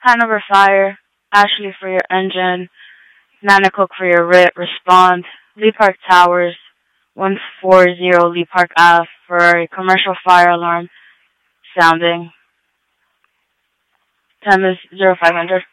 Hanover Fire, Ashley for your engine, Nanacook for your RIT, respond. Lee Park Towers, 140 Lee Park Ave for a commercial fire alarm sounding. Time is 0500.